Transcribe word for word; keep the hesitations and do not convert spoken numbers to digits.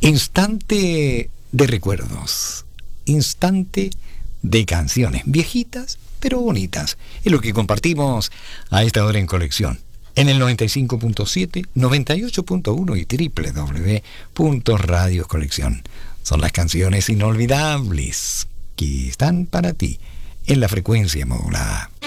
Instante de recuerdos, instante de canciones viejitas pero bonitas. Es lo que compartimos a esta hora en Colección, en el noventa y cinco punto siete, noventa y ocho punto uno y doble u doble u doble u punto radio colección. Son las canciones inolvidables que están para ti en la frecuencia modulada.